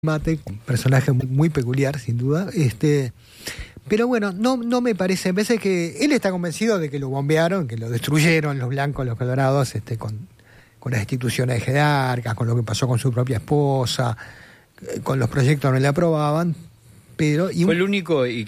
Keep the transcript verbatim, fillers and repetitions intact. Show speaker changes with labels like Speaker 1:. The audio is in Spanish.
Speaker 1: Mate, un personaje muy, muy peculiar, sin duda. Este, pero bueno, no, no me parece. Me parece que él está convencido de que lo bombearon, que lo destruyeron los blancos, los colorados, este, con, con las instituciones jerarcas, con lo que pasó con su propia esposa, con los proyectos que no le aprobaban. Pero, y
Speaker 2: Fue
Speaker 1: un,
Speaker 2: el único